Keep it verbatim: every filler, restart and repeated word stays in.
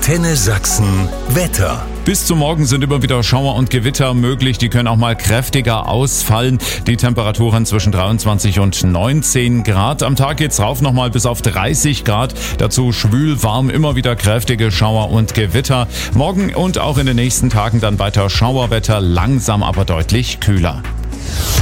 Antenne Sachsen Wetter. Bis zum Morgen sind immer wieder Schauer und Gewitter möglich. Die können auch mal kräftiger ausfallen. Die Temperaturen zwischen dreiundzwanzig und neunzehn Grad. Am Tag geht's rauf nochmal bis auf dreißig Grad. Dazu schwül, warm, immer wieder kräftige Schauer und Gewitter. Morgen und auch in den nächsten Tagen dann weiter Schauerwetter, langsam aber deutlich kühler.